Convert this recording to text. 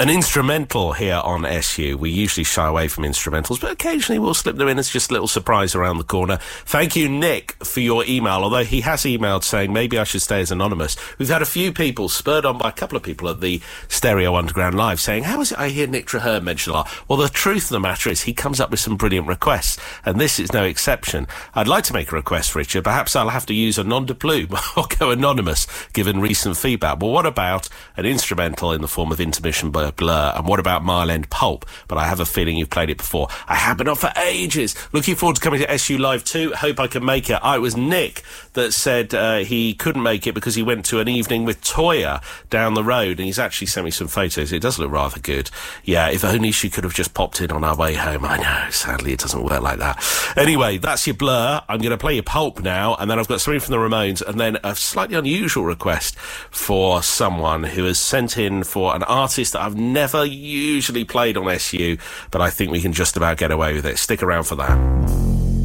An instrumental here on SU. We usually shy away from instrumentals, but occasionally we'll slip them in as just a little surprise around the corner. Thank you, Nick, for your email, although he has emailed saying maybe I should stay as anonymous. We've had a few people, spurred on by a couple of people at the Stereo Underground Live, saying, how is it I hear Nick Traherne mention a lot? Well, the truth of the matter is he comes up with some brilliant requests, and this is no exception. I'd like to make a request, Richard. Perhaps I'll have to use a nom de plume or go anonymous, given recent feedback. But what about an instrumental in the form of Intermission by Blur? And what about Mile End Pulp? But I have a feeling you've played it before. I have been on for ages. Looking forward to coming to SU Live 2. Hope I can make it. It was Nick that said he couldn't make it because he went to an evening with Toyah down the road, and he's actually sent me some photos. It does look rather good. Yeah, if only she could have just popped in on our way home. I know, sadly it doesn't work like that. Anyway, that's your Blur. I'm going to play your Pulp now, and then I've got something from the Ramones, and then a slightly unusual request for someone who has sent in for an artist that I've never usually played on SU, but I think we can just about get away with it. Stick around for that.